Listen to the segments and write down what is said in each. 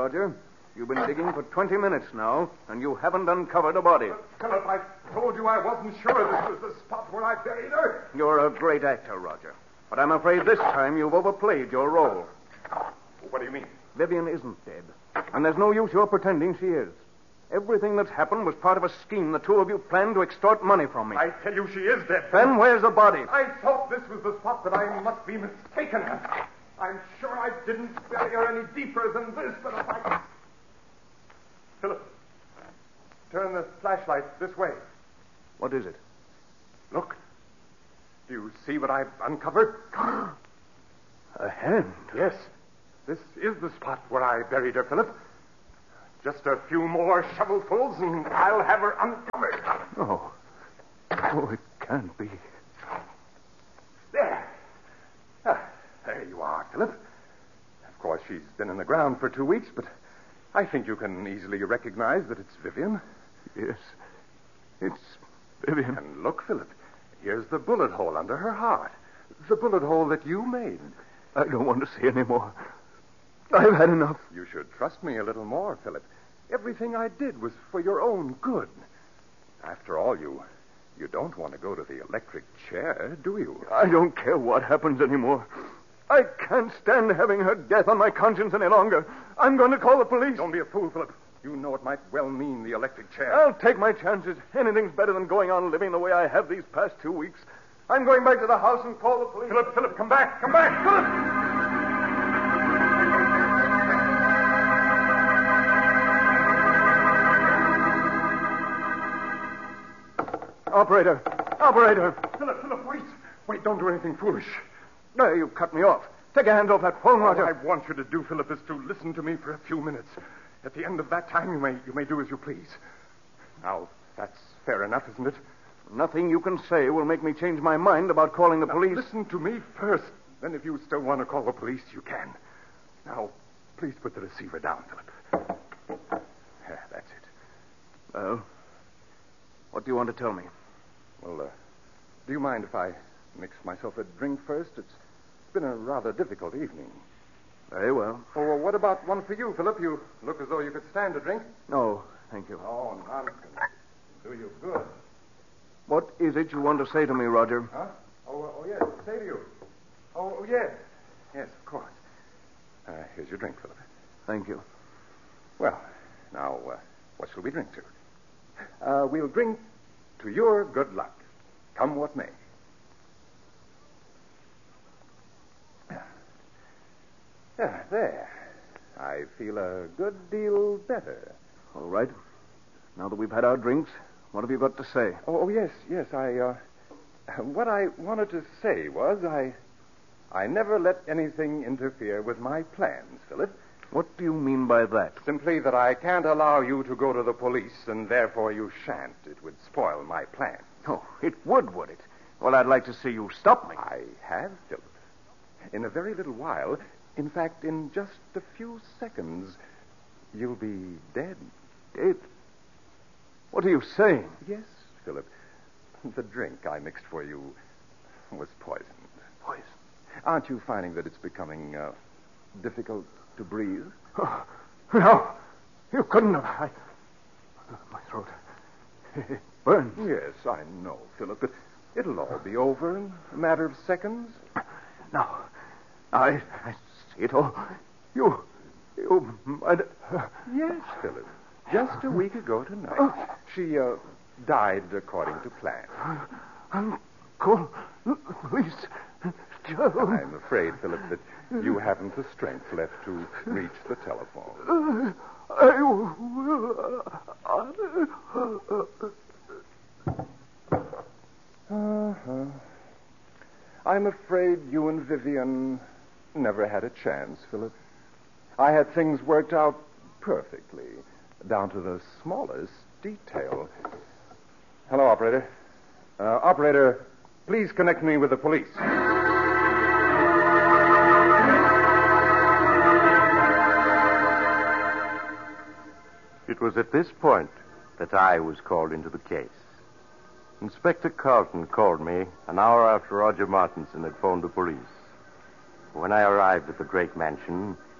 Roger. You've been digging for 20 minutes now, and you haven't uncovered a body. Philip, I told you I wasn't sure this was the spot where I buried her. You're a great actor, Roger. But I'm afraid this time you've overplayed your role. What do you mean? Vivian isn't dead. And there's no use your pretending she is. Everything that's happened was part of a scheme the two of you planned to extort money from me. I tell you she is dead. Then where's the body? I thought this was the spot, but I must be mistaken. I'm sure I didn't bury her any deeper than this, but if I... Philip, turn the flashlight this way. What is it? Look. Do you see what I've uncovered? A hand. Yes. This is the spot where I buried her, Philip. Just a few more shovelfuls and I'll have her uncovered. Oh. Oh, it can't be. There. There you are, Philip. Of course, she's been in the ground for 2 weeks, but I think you can easily recognize that it's Vivian. Yes. It's Vivian. And look, Philip, here's the bullet hole under her heart. The bullet hole that you made. I don't want to see any more. I've had enough. You should trust me a little more, Philip. Everything I did was for your own good. After all, you don't want to go to the electric chair, do you? I don't care what happens anymore. I can't stand having her death on my conscience any longer. I'm going to call the police. Don't be a fool, Philip. You know it might well mean the electric chair. I'll take my chances. Anything's better than going on living the way I have these past 2 weeks. I'm going back to the house and call the police. Philip, come back. Come back, Philip! Operator! Philip, wait. Wait, don't do anything foolish. No, you cut me off. Take your hands off that phone, Roger. All I want you to do, Philip, is to listen to me for a few minutes. At the end of that time, you may do as you please. Now, that's fair enough, isn't it? Nothing you can say will make me change my mind about calling the police. Listen to me first. Then if you still want to call the police, you can. Now, please put the receiver down, Philip. Yeah, that's it. Well, what do you want to tell me? Well, do you mind if I mix myself a drink first? It's been a rather difficult evening. Very well. Oh, well, what about one for you, Philip? You look as though you could stand a drink. No, thank you. Oh, nonsense. Do you good. What is it you want to say to me, Roger? Huh? Oh, yes. Say to you. Oh, yes. Yes, of course. Here's your drink, Philip. Thank you. Well, now, what shall we drink to? We'll drink to your good luck, come what may. There. I feel a good deal better. All right. Now that we've had our drinks, what have you got to say? Oh, yes. What I wanted to say was I never let anything interfere with my plans, Philip. What do you mean by that? Simply that I can't allow you to go to the police, and therefore you shan't. It would spoil my plans. Oh, it would it? Well, I'd like to see you stop me. I have, Philip. In a very little while, in fact, in just a few seconds, you'll be dead. Dead? What are you saying? Yes, Philip. The drink I mixed for you was poisoned. Poison? Aren't you finding that it's becoming difficult to breathe? Oh, no. You couldn't have. My throat. It burns. Yes, I know, Philip, but it'll all be over in a matter of seconds. No. I see it all. You murdered her. Yes, Philip. Just a week ago tonight. She died according to plan. Uncle, please, Joe. I'm afraid, Philip, that you haven't the strength left to reach the telephone. I will. I'm afraid you and Vivian never had a chance, Philip. I had things worked out perfectly, down to the smallest detail. Hello, operator. Operator, please connect me with the police. It was at this point that I was called into the case. Inspector Carlton called me an hour after Roger Martinson had phoned the police. When I arrived at the Drake mansion,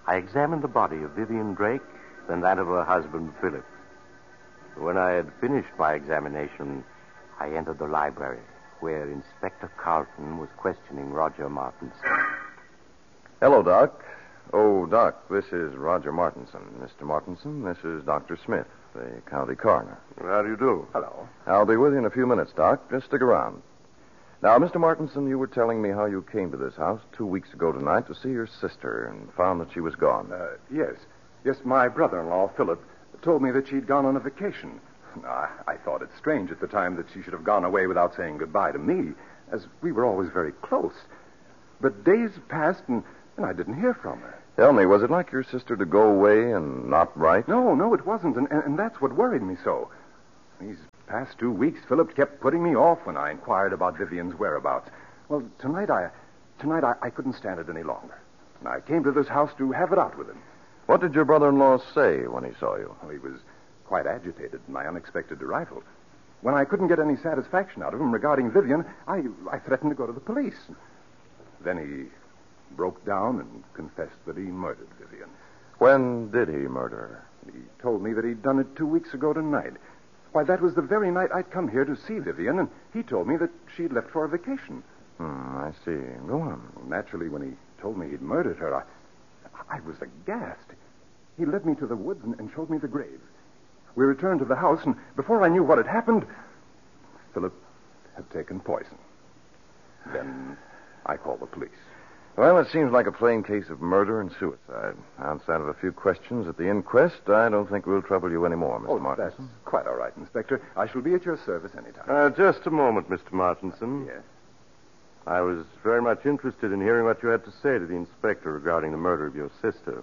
I examined the body of Vivian Drake, then that of her husband, Philip. When I had finished my examination, I entered the library, where Inspector Carlton was questioning Roger Martinson. Hello, Doc. Oh, Doc, this is Roger Martinson. Mr. Martinson, this is Dr. Smith, the county coroner. How do you do? Hello. I'll be with you in a few minutes, Doc. Just stick around. Now, Mr. Martinson, you were telling me how you came to this house 2 weeks ago tonight to see your sister and found that she was gone. Yes. Yes, my brother-in-law, Philip, told me that she'd gone on a vacation. I thought it strange at the time that she should have gone away without saying goodbye to me, as we were always very close. But days passed, and I didn't hear from her. Tell me, was it like your sister to go away and not write? No, it wasn't, and that's what worried me so. These past 2 weeks, Philip kept putting me off when I inquired about Vivian's whereabouts. Well, tonight I couldn't stand it any longer. And I came to this house to have it out with him. What did your brother-in-law say when he saw you? Well, he was quite agitated at my unexpected arrival. When I couldn't get any satisfaction out of him regarding Vivian, I threatened to go to the police. Then he broke down and confessed that he murdered Vivian. When did he murder her? He told me that he'd done it 2 weeks ago tonight. Why, that was the very night I'd come here to see Vivian, and he told me that she'd left for a vacation. I see. Go on. Well, naturally, when he told me he'd murdered her, I was aghast. He led me to the woods and showed me the grave. We returned to the house, and before I knew what had happened, Philip had taken poison. Then I called the police. Well, it seems like a plain case of murder and suicide. Outside of a few questions at the inquest, I don't think we'll trouble you anymore, Mr. Martinson. That's quite all right, Inspector. I shall be at your service anytime. Just a moment, Mr. Martinson. Yes? I was very much interested in hearing what you had to say to the inspector regarding the murder of your sister.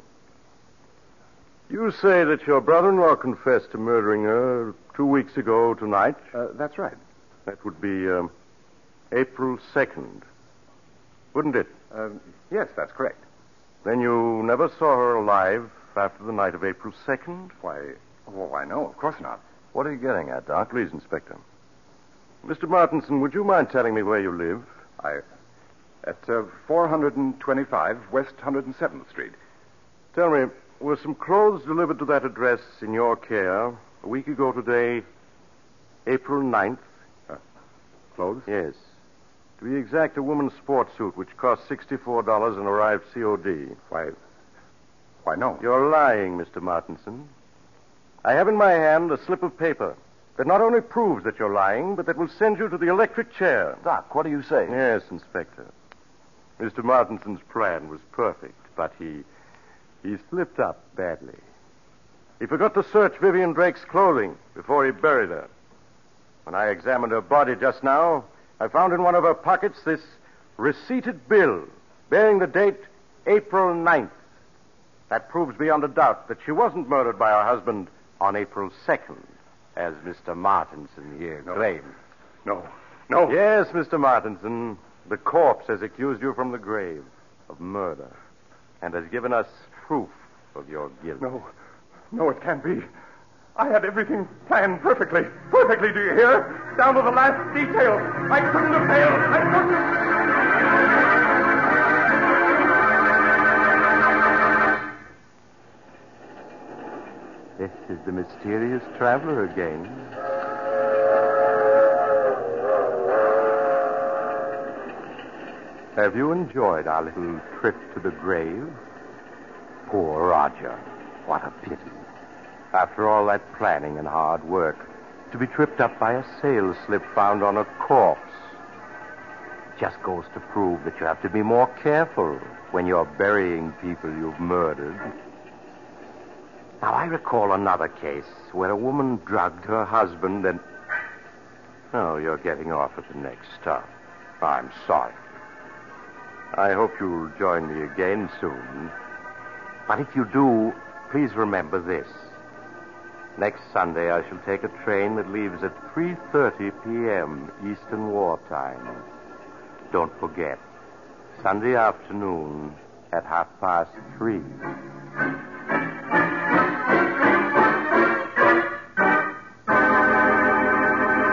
You say that your brother-in-law confessed to murdering her 2 weeks ago tonight? That's right. That would be April 2nd, wouldn't it? Yes, that's correct. Then you never saw her alive after the night of April 2nd? Why, no, of course not. What are you getting at, Doc? Please, Inspector. Mr. Martinson, would you mind telling me where you live? At 425 West 107th Street. Tell me, were some clothes delivered to that address in your care a week ago today, April 9th? Clothes? Yes. To be exact, a woman's sports suit, which cost $64 and arrived COD. Why, no. You're lying, Mr. Martinson. I have in my hand a slip of paper that not only proves that you're lying, but that will send you to the electric chair. Doc, what do you say? Yes, Inspector. Mr. Martinson's plan was perfect, but he slipped up badly. He forgot to search Vivian Drake's clothing before he buried her. When I examined her body just now, I found in one of her pockets this receipted bill bearing the date April 9th. That proves beyond a doubt that she wasn't murdered by her husband on April 2nd, as Mr. Martinson here claims. No. Yes, Mr. Martinson, the corpse has accused you from the grave of murder and has given us proof of your guilt. No, it can't be. I had everything planned perfectly. Perfectly, do you hear? Down to the last detail. I couldn't have failed. I couldn't. This is the mysterious traveler again. Have you enjoyed our little trip to the grave? Poor Roger. What a pity. After all that planning and hard work, to be tripped up by a sales slip found on a corpse. It just goes to prove that you have to be more careful when you're burying people you've murdered. Now, I recall another case where a woman drugged her husband and... Oh, you're getting off at the next stop. I'm sorry. I hope you'll join me again soon. But if you do, please remember this. Next Sunday, I shall take a train that leaves at 3:30 p.m. Eastern Wartime. Don't forget, Sunday afternoon at 3:30.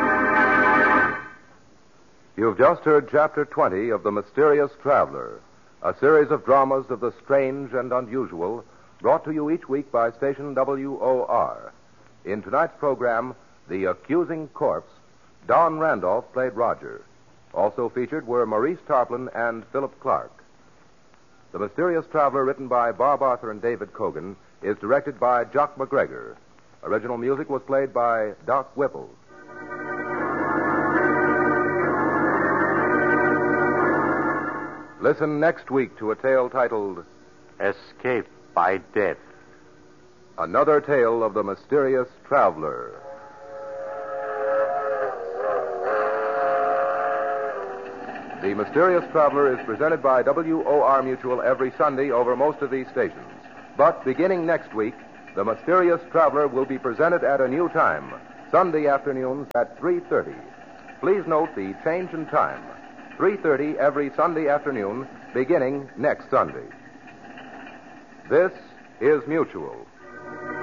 You've just heard Chapter 20 of The Mysterious Traveler, a series of dramas of the strange and unusual, brought to you each week by station WOR. In tonight's program, The Accusing Corpse, Don Randolph played Roger. Also featured were Maurice Tarplin and Philip Clark. The Mysterious Traveler, written by Bob Arthur and David Cogan, is directed by Jock McGregor. Original music was played by Doc Whipple. Listen next week to a tale titled Escape by Death. Another Tale of the Mysterious Traveler. The Mysterious Traveler is presented by WOR Mutual every Sunday over most of these stations. But beginning next week, The Mysterious Traveler will be presented at a new time, Sunday afternoons at 3:30. Please note the change in time. 3:30 every Sunday afternoon, beginning next Sunday. This is Mutual.